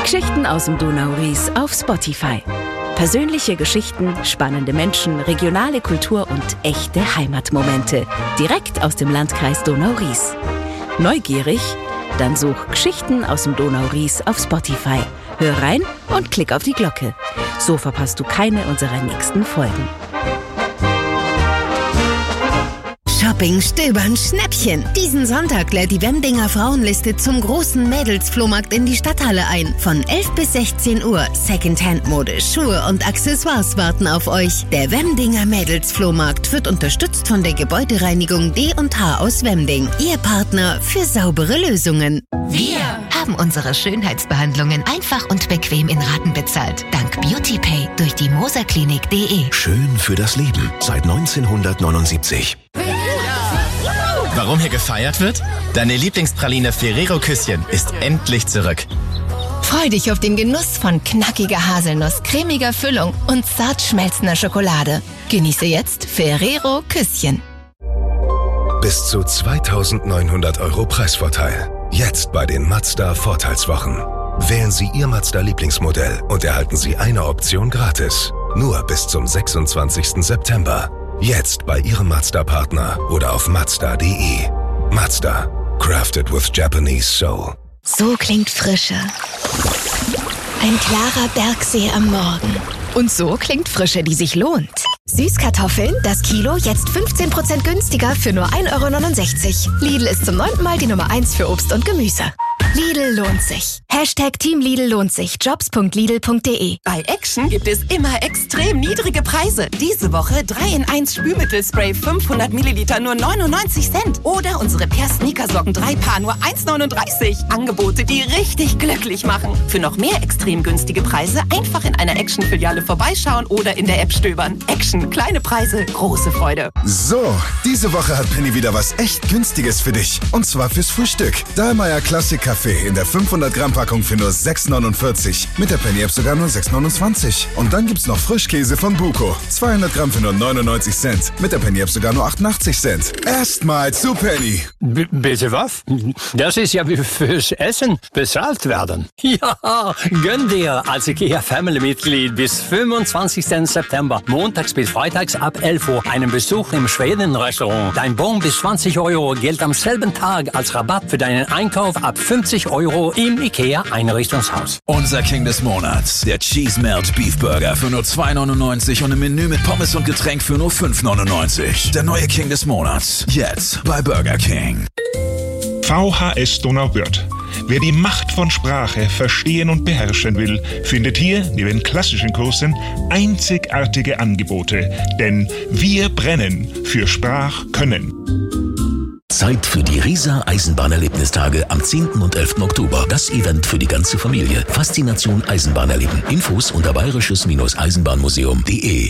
Geschichten aus dem Donau-Ries auf Spotify. Persönliche Geschichten, spannende Menschen, regionale Kultur und echte Heimatmomente. Direkt aus dem Landkreis Donau-Ries. Neugierig? Dann such Geschichten aus dem Donau-Ries auf Spotify. Hör rein und klick auf die Glocke. So verpasst du keine unserer nächsten Folgen. Shopping, Stöbern, Schnäppchen. Diesen Sonntag lädt die Wemdinger Frauenliste zum großen Mädelsflohmarkt in die Stadthalle ein. Von 11 bis 16 Uhr. Secondhand-Mode, Schuhe und Accessoires warten auf euch. Der Wemdinger Mädelsflohmarkt wird unterstützt von der Gebäudereinigung D&H aus Wemding. Ihr Partner für saubere Lösungen. Wir haben unsere Schönheitsbehandlungen einfach und bequem in Raten bezahlt. Dank BeautyPay durch die moserklinik.de. Schön für das Leben seit 1979. Warum hier gefeiert wird? Deine Lieblingspraline Ferrero Küsschen ist endlich zurück. Freu dich auf den Genuss von knackiger Haselnuss, cremiger Füllung und zart schmelzender Schokolade. Genieße jetzt Ferrero Küsschen. Bis zu 2.900 € Preisvorteil. Jetzt bei den Mazda Vorteilswochen. Wählen Sie Ihr Mazda Lieblingsmodell und erhalten Sie eine Option gratis. Nur bis zum 26. September. Jetzt bei Ihrem Mazda-Partner oder auf Mazda.de. Mazda. Crafted with Japanese Soul. So klingt Frische. Ein klarer Bergsee am Morgen. Und so klingt Frische, die sich lohnt. Süßkartoffeln, das Kilo jetzt 15% günstiger für nur 1,69 €. Lidl ist zum 9. Mal die Nummer 1 für Obst und Gemüse. Lidl lohnt sich. Team Lidl lohnt sich. Jobs.lidl.de. Bei Action gibt es immer extrem niedrige Preise. Diese Woche 3-in-1 Spülmittelspray 500 Milliliter nur 99 Cent. Oder unsere Per-Sneakersocken 3 Paar nur 1,39 €. Angebote, die richtig glücklich machen. Für noch mehr extrem günstige Preise einfach in einer Action-Filiale vorbeischauen oder in der App stöbern. Action, kleine Preise, große Freude. So, diese Woche hat Penny wieder was echt Günstiges für dich. Und zwar fürs Frühstück. Dahlmeier Classic Kaffee in der 500 Gramm Packung für nur 6,49. Mit der Penny App sogar nur 6,29. Und dann gibt's noch Frischkäse von Buko. 200 Gramm für nur 99 Cent. Mit der Penny App sogar nur 88 Cent. Erstmal zu Penny. Bitte was? Das ist ja wie fürs Essen bezahlt werden. Ja, gönn dir als IKEA Family-Mitglied bis 25. September, montags bis freitags ab 11 Uhr, einen Besuch im Schweden-Restaurant. Dein Bon bis 20 € gilt am selben Tag als Rabatt für deinen Einkauf ab 50 € im IKEA-Einrichtungshaus. Unser King des Monats, der Cheese Melt Beef Burger für nur 2,99 € und ein Menü mit Pommes und Getränk für nur 5,99 €. Der neue King des Monats, jetzt bei Burger King. VHS Donauwörth. Wer die Macht von Sprache verstehen und beherrschen will, findet hier, neben klassischen Kursen, einzigartige Angebote. Denn wir brennen für Sprachkönnen. Zeit für die Riesa Eisenbahnerlebnistage am 10. und 11. Oktober. Das Event für die ganze Familie. Faszination Eisenbahn erleben. Infos unter bayerisches-eisenbahnmuseum.de.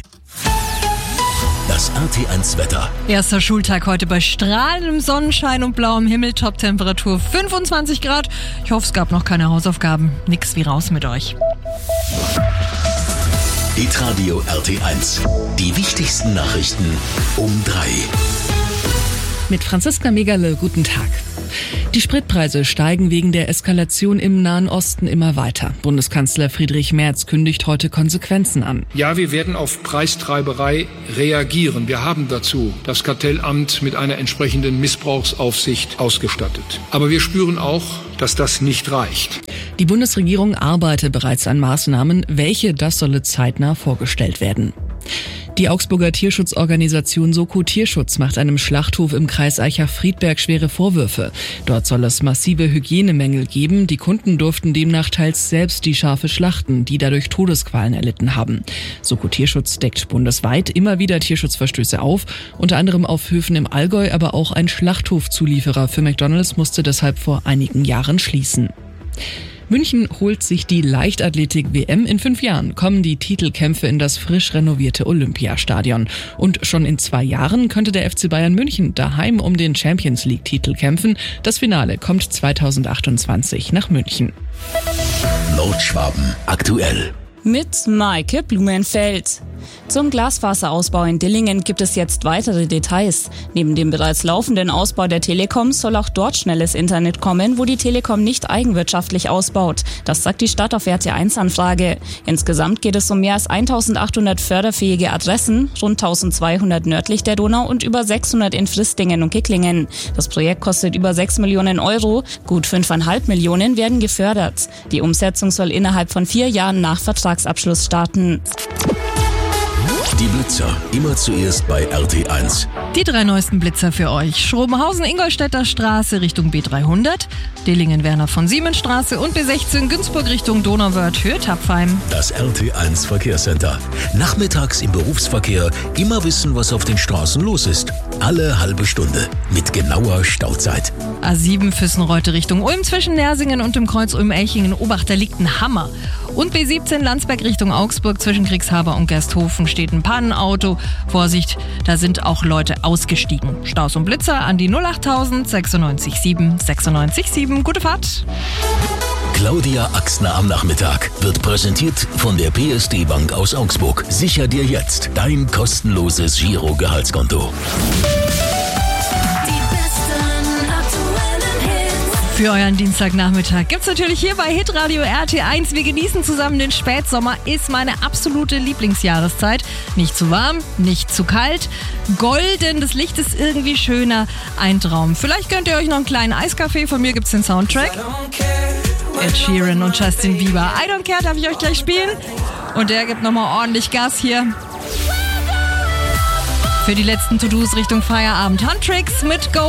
Das RT1 Wetter. Erster Schultag heute bei strahlendem Sonnenschein und blauem Himmel. Top-Temperatur 25 Grad. Ich hoffe, es gab noch keine Hausaufgaben. Nix wie raus mit euch. Hitradio RT1. Die wichtigsten Nachrichten um 3. Mit Franziska Megerle, guten Tag. Die Spritpreise steigen wegen der Eskalation im Nahen Osten immer weiter. Bundeskanzler Friedrich Merz kündigt heute Konsequenzen an. Ja, wir werden auf Preistreiberei reagieren. Wir haben dazu das Kartellamt mit einer entsprechenden Missbrauchsaufsicht ausgestattet. Aber wir spüren auch, dass das nicht reicht. Die Bundesregierung arbeitet bereits an Maßnahmen. Welche, das solle zeitnah vorgestellt werden. Die Augsburger Tierschutzorganisation Soko Tierschutz macht einem Schlachthof im Kreis Aichach-Friedberg schwere Vorwürfe. Dort soll es massive Hygienemängel geben. Die Kunden durften demnach teils selbst die Schafe schlachten, die dadurch Todesqualen erlitten haben. Soko Tierschutz deckt bundesweit immer wieder Tierschutzverstöße auf, unter anderem auf Höfen im Allgäu, aber auch ein Schlachthofzulieferer für McDonald's musste deshalb vor einigen Jahren schließen. München holt sich die Leichtathletik-WM. In 5 Jahren kommen die Titelkämpfe in das frisch renovierte Olympiastadion. Und schon in 2 Jahren könnte der FC Bayern München daheim um den Champions-League-Titel kämpfen. Das Finale kommt 2028 nach München. Nordschwaben aktuell. Mit Maike Blumenfeld. Zum Glasfaserausbau in Dillingen gibt es jetzt weitere Details. Neben dem bereits laufenden Ausbau der Telekom soll auch dort schnelles Internet kommen, wo die Telekom nicht eigenwirtschaftlich ausbaut. Das sagt die Stadt auf RT1-Anfrage. Insgesamt geht es um mehr als 1800 förderfähige Adressen, rund 1200 nördlich der Donau und über 600 in Fristingen und Kicklingen. Das Projekt kostet über 6 Millionen Euro. Gut 5,5 Millionen werden gefördert. Die Umsetzung soll innerhalb von 4 Jahren nach Vertragsabschluss starten. Die Blitzer, immer zuerst bei RT1. Die 3 neuesten Blitzer für euch. Schrobenhausen-Ingolstädter Straße Richtung B300, Dillingen-Werner-von-Siemens-Straße und B16 Günzburg Richtung Donauwörth-Höhe-Tapfheim. Das RT1 Verkehrscenter. Nachmittags im Berufsverkehr immer wissen, was auf den Straßen los ist. Alle halbe Stunde mit genauer Stauzeit. A7 Füssenreute Richtung Ulm zwischen Nersingen und dem Kreuz Ulm-Elchingen-Obacht, da liegt ein Hammer. Und B17 Landsberg Richtung Augsburg zwischen Kriegshaber und Gersthofen steht ein Pannenauto. Vorsicht, da sind auch Leute ausgestiegen. Staus und Blitzer an die 08000 96 7 96 7. Gute Fahrt. Claudia Axner am Nachmittag wird präsentiert von der PSD Bank aus Augsburg. Sicher dir jetzt dein kostenloses Giro-Gehaltskonto. Für euren Dienstagnachmittag gibt's natürlich hier bei Hitradio RT1. Wir genießen zusammen den Spätsommer. Ist meine absolute Lieblingsjahreszeit. Nicht zu warm, nicht zu kalt. Golden, das Licht ist irgendwie schöner. Ein Traum. Vielleicht gönnt ihr euch noch einen kleinen Eiskaffee. Von mir gibt's den Soundtrack. Ed Sheeran und Justin Bieber. I Don't Care darf ich euch gleich spielen. Und der gibt nochmal ordentlich Gas hier. Für die letzten To-Dos Richtung Feierabend. Handtricks mit Go.